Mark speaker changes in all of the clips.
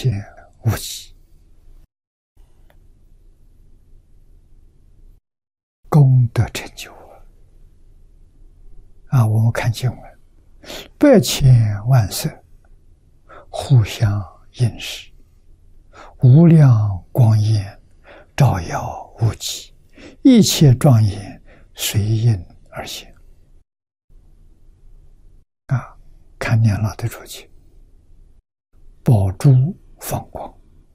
Speaker 1: 千无极，功德成就啊！我们看经文，百千万色，互相映饰，无量光焰，照耀无极，一切庄严，随应而现。啊！看念老的出去，宝珠放光，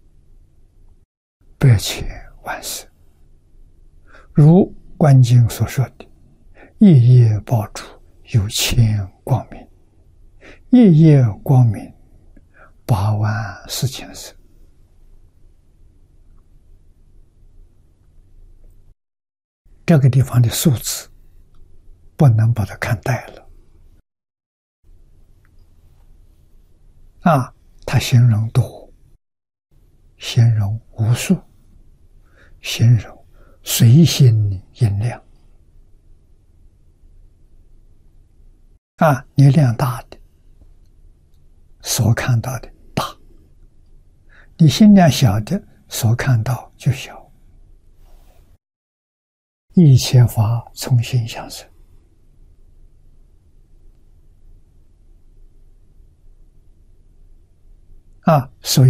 Speaker 1: 百千万色，如观经所说的，夜夜宝珠有千光明，夜夜光明84000色。这个地方的数字不能把它看淡了啊！它形容多，形容无数，形容随心音量啊！你量大的，所看到的大；你心量小的，所看到就小。一切法从心想生啊！所以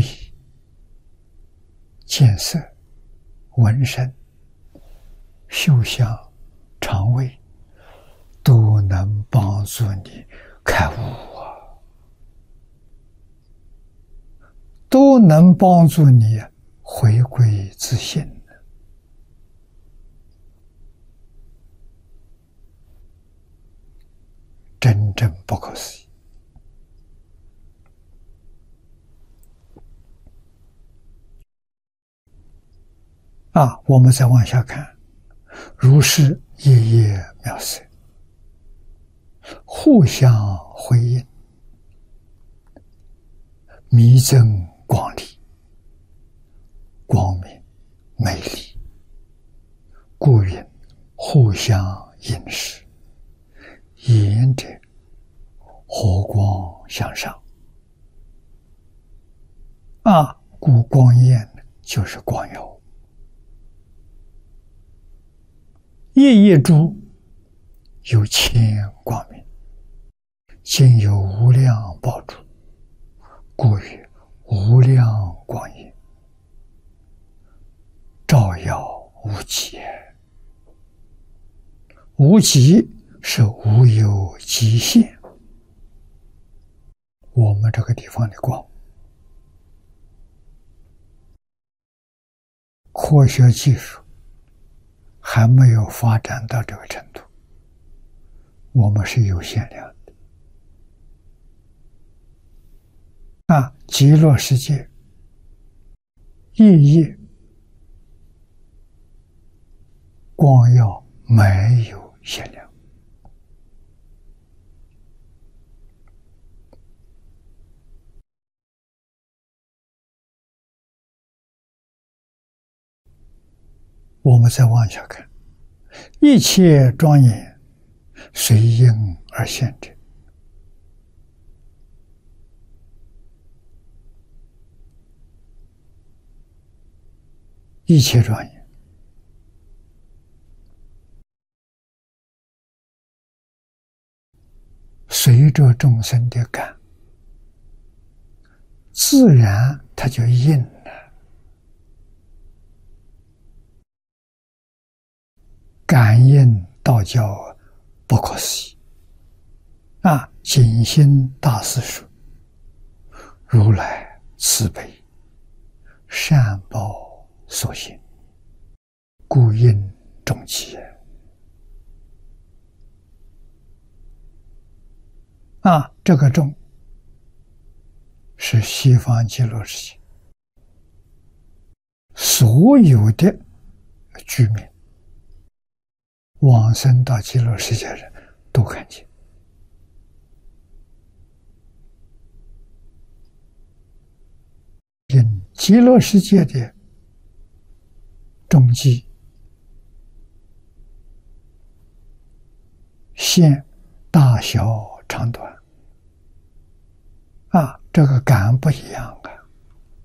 Speaker 1: 见色、闻声、嗅香、尝味都能帮助你开悟啊，都能帮助你回归自性。真正不可思议啊！我们再往下看，如是夜夜妙色，互相辉映，弥增光丽，光明美丽，故云互相映饰，沿着火光向上啊！故光焰就是光耀，夜夜珠有千光明，今有无量宝珠，故曰无量光焰，照耀无极。无极是无有极限，我们这个地方的光，科学技术还没有发展到这个程度，我们是有限量的啊！极乐世界夜夜光耀没有限量我们再往下看，一切庄严随应而现者，一切庄严随着众生的感，自然它就应了。感应道教不可思议啊！景心大师说：“如来慈悲，善报所行，故应众起。”啊，这个众是西方极乐世界所有的居民，往生到极乐世界的人都看见。因极乐世界的众迹现大小长短啊，这个感不一样